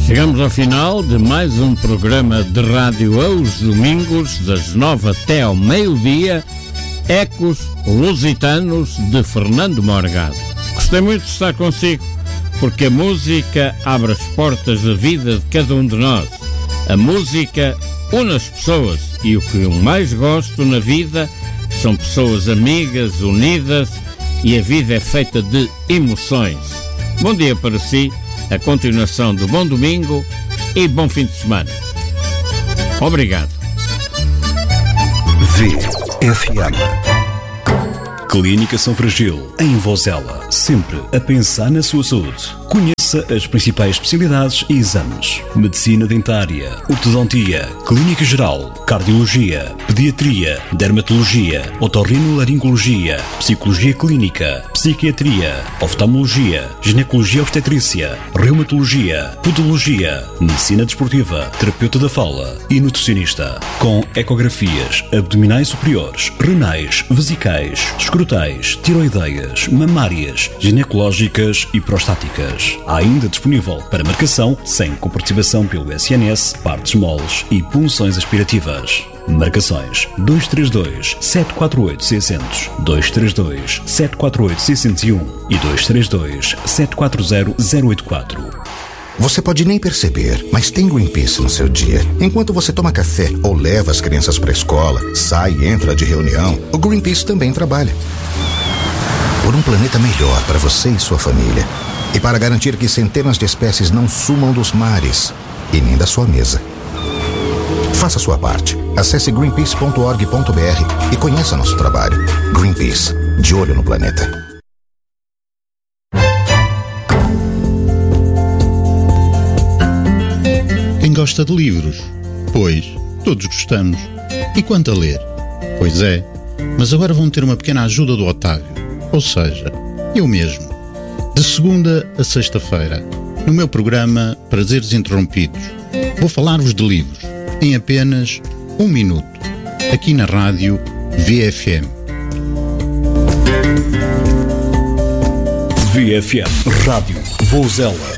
Chegamos ao final de mais um programa de rádio aos domingos, das 9 até ao meio-dia, Ecos Lusitanos de Fernando Morgado. Gostei muito de estar consigo, porque a música abre as portas da vida de cada um de nós. A música une as pessoas e o que eu mais gosto na vida são pessoas amigas, unidas, e a vida é feita de emoções. Bom dia para si, a continuação do bom domingo e bom fim de semana. Obrigado. VFM Clínica São Fragil, em Vozela, sempre a pensar na sua saúde. Conheça as principais especialidades e exames: medicina dentária, ortodontia, clínica geral, cardiologia, pediatria, dermatologia, otorrinolaringologia, psicologia clínica, psiquiatria, oftalmologia, ginecologia obstetrícia, reumatologia, podologia, medicina desportiva, terapeuta da fala e nutricionista, com ecografias abdominais superiores, renais, vesicais, escrotais, tiroideias, mamárias, ginecológicas e prostáticas. Há ainda disponível para marcação, sem comparticipação pelo SNS, partes moles e punções aspirativas. Marcações 232-748-600, 232-748-601 e 232-740-084. Você pode nem perceber, mas tem Greenpeace no seu dia. Enquanto você toma café ou leva as crianças para a escola, sai e entra de reunião, o Greenpeace também trabalha. Por um planeta melhor para você e sua família. E para garantir que centenas de espécies não sumam dos mares e nem da sua mesa. Faça sua parte. Acesse greenpeace.org.br e conheça nosso trabalho. Greenpeace, de olho no planeta. Quem gosta de livros? Pois, todos gostamos. E quanto a ler? Pois é, mas agora vão ter uma pequena ajuda do Otávio, ou seja, eu mesmo. De segunda a sexta-feira, no meu programa Prazeres Interrompidos, vou falar-vos de livros, em apenas 1 minuto, aqui na rádio VFM. VFM Rádio Vozela.